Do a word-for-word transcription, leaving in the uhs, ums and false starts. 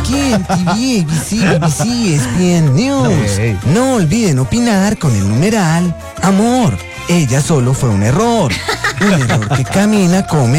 aquí en T V, A B C, B B C, E S P N News. Hey. No olviden opinar con el numeral amor. Ella solo fue un error. Un error que camina, come